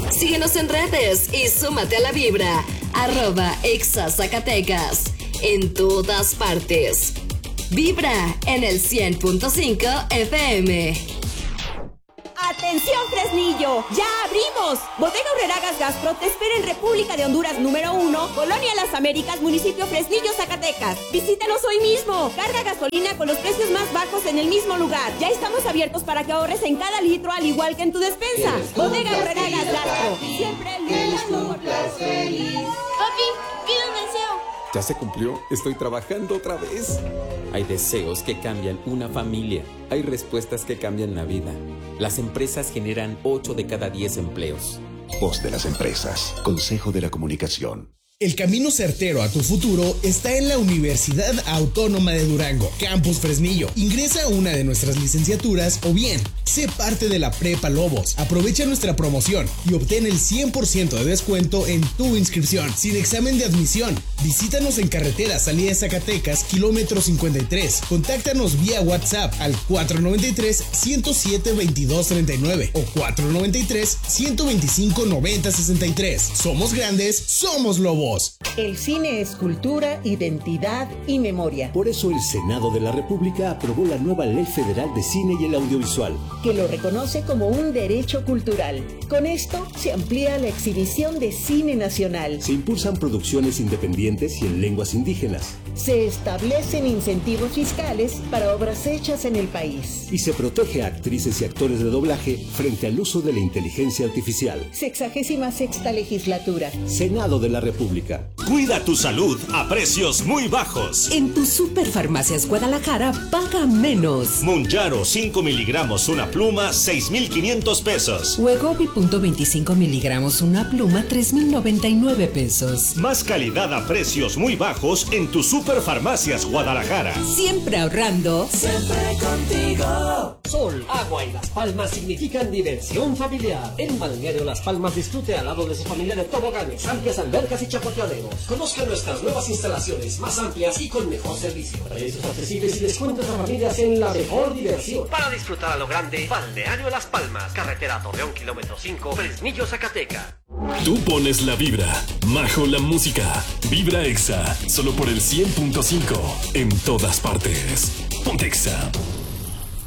Síguenos en redes y súmate a la vibra. @ExaZacatecas. En todas partes. Vibra en el 100.5 FM. ¡Atención, Fresnillo! ¡Ya abrimos! Bodega Aurreragas Gastro te espera en República de Honduras número 1, Colonia Las Américas, municipio Fresnillo, Zacatecas. Visítanos hoy mismo. Carga gasolina con los precios más bajos en el mismo lugar. Ya estamos abiertos para que ahorres en cada litro, al igual que en tu despensa. Bodega Aurreragas Gastro. Siempre listo por feliz. Papi, pide un deseo. ¿Ya se cumplió? Estoy trabajando otra vez. Hay deseos que cambian una familia. Hay respuestas que cambian la vida. Las empresas generan 8 de cada 10 empleos. Voz de las empresas. Consejo de la Comunicación. El camino certero a tu futuro está en la Universidad Autónoma de Durango, Campus Fresnillo. Ingresa a una de nuestras licenciaturas o bien, sé parte de la Prepa Lobos. Aprovecha nuestra promoción y obtén el 100% de descuento en tu inscripción, sin examen de admisión. Visítanos en carretera Salida de Zacatecas, kilómetro 53. Contáctanos vía WhatsApp al 493-107-2239 o 493-125-9063. Somos grandes, somos Lobos. El cine es cultura, identidad y memoria. Por eso el Senado de la República aprobó la nueva Ley Federal de Cine y el Audiovisual, que lo reconoce como un derecho cultural. Con esto se amplía la exhibición de cine nacional. Se impulsan producciones independientes y en lenguas indígenas. Se establecen incentivos fiscales para obras hechas en el país. Y se protege a actrices y actores de doblaje frente al uso de la inteligencia artificial. 66ª legislatura. Senado de la República. Cuida tu salud a precios muy bajos. En tu Superfarmacias Guadalajara paga menos. Mounjaro 5 miligramos una pluma, 6,500 pesos. Wegovy .25 miligramos una pluma, 3,099 pesos. Más calidad a precios muy bajos en tu Superfarmacias Guadalajara. Siempre ahorrando. Siempre contigo. Sol, agua y Las Palmas significan diversión familiar. En Balneario Las Palmas disfrute al lado de su familia de toboganes, amplias albercas y chapoteaderos. Conozca nuestras nuevas instalaciones más amplias y con mejor servicio. Precios accesibles y descuentos a familias en la mejor diversión. Para disfrutar a lo grande, Balneario Las Palmas, carretera Torreón, kilómetro 5, Fresnillo, Zacatecas. Tú pones la vibra, Majo la música, Vibra Exa, solo por el 100.5, en todas partes. Ponte Exa.